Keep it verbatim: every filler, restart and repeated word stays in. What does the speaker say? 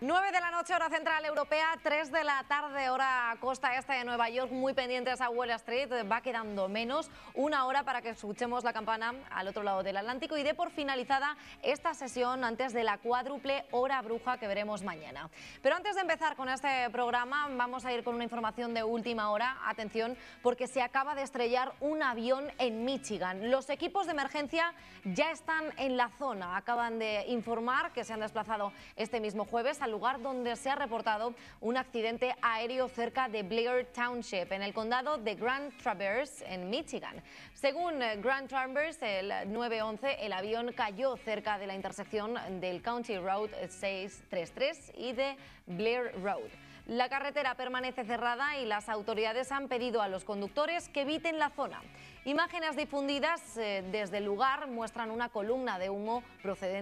nueve de la noche, hora central europea, tres de la tarde, hora costa este de Nueva York, muy pendientes a Wall Street. Va quedando menos una hora para que escuchemos la campana al otro lado del Atlántico y dé por finalizada esta sesión antes de la cuádruple hora bruja que veremos mañana. Pero antes de empezar con este programa, vamos a ir con una información de última hora. Atención, porque se acaba de estrellar un avión en Michigan. Los equipos de emergencia ya están en la zona. Acaban de informar que se han desplazado este mismo jueves al lugar donde se ha reportado un accidente aéreo cerca de Blair Township, en el condado de Grand Traverse, en Michigan. Según Grand Traverse, el nueve once, el avión cayó cerca de la intersección del County Road seiscientos treinta y tres y de Blair Road. La carretera permanece cerrada y las autoridades han pedido a los conductores que eviten la zona. Imágenes difundidas eh, desde el lugar muestran una columna de humo procedente